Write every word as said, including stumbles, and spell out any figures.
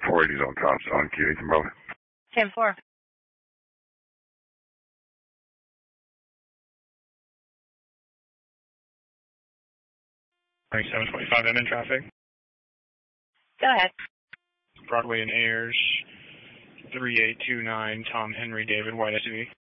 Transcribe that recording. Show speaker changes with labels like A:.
A: four eighty zone tops on Q eight and Bravo.
B: ten four.
C: seven twenty-five M in traffic.
B: Go ahead.
C: Broadway and Ayers, three eight two nine, Tom Henry David, white S U V.